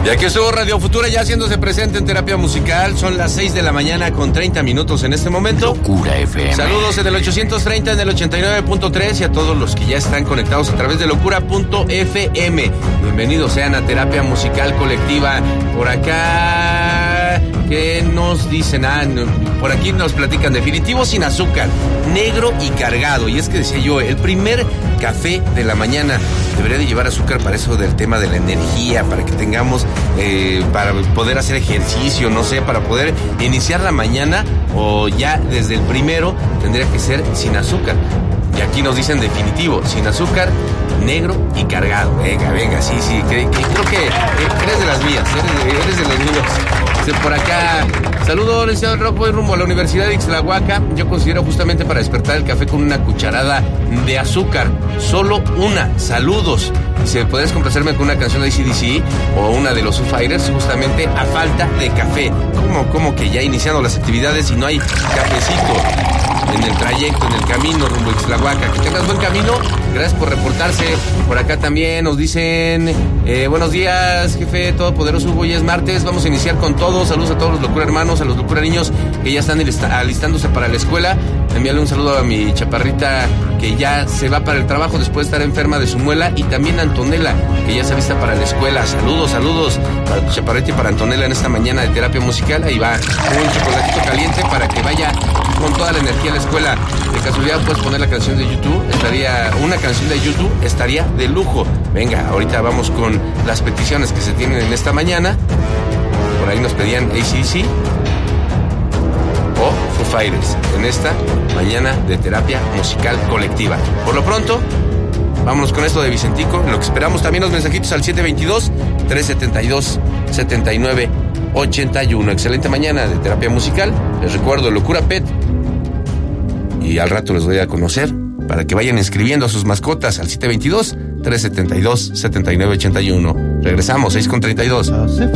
Y aquí estuvo Radio Futura ya haciéndose presente en Terapia Musical. Son las 6 de la mañana con 30 minutos en este momento. Locura FM. Saludos en el 830, en el 89.3 y a todos los que ya están conectados a través de locura.fm. Bienvenidos sean a Terapia Musical Colectiva. Por acá, ¿qué nos dicen? Por aquí nos platican definitivo sin azúcar, negro y cargado. Y es que decía yo, el primer café de la mañana debería de llevar azúcar para eso del tema de la energía, para que tengamos, para poder hacer ejercicio, no sé, para poder iniciar la mañana, o ya desde el primero tendría que ser sin azúcar. Y aquí nos dicen definitivo, sin azúcar, negro y cargado. Venga, sí, creo que eres de las mías, eres de los míos. Por acá, saludos, licenciado Rock, voy rumbo a la Universidad de Ixtlahuaca. Yo considero justamente para despertar el café con una cucharada de azúcar, solo una. Saludos. Si podrías complacerme con una canción de AC/DC o una de los Foo Fighters, justamente a falta de café. ¿Cómo que ya iniciando las actividades y no hay cafecito en el trayecto, en el camino rumbo a Ixtlahuaca? Que tengas buen camino. Gracias por reportarse. Por acá también nos dicen, buenos días, jefe todopoderoso Hugo, ya es martes, vamos a iniciar con todo. Saludos a todos los locura hermanos, a los locura niños que ya están alistándose para la escuela. Envíale un saludo a mi chaparrita que ya se va para el trabajo después de estar enferma de su muela, y también a Antonella, que ya se alista para la escuela. Saludos para tu chaparrita y para Antonella en esta mañana de Terapia Musical. Ahí va un chocolatito caliente para que vaya con toda la energía a la escuela. De casualidad puedes poner la canción de YouTube, una canción de YouTube estaría de lujo. Venga, ahorita vamos con las peticiones que se tienen en esta mañana. Por ahí nos pedían AC/DC o Foo Fighters en esta mañana de Terapia Musical Colectiva. Por lo pronto, vámonos con esto de Vicentico. Lo que esperamos también los mensajitos al 722-372-7981. Excelente mañana de Terapia Musical. Les recuerdo, Locura Pet. Y al rato les voy a conocer para que vayan inscribiendo a sus mascotas al 722-372-7981. Regresamos, 6:32.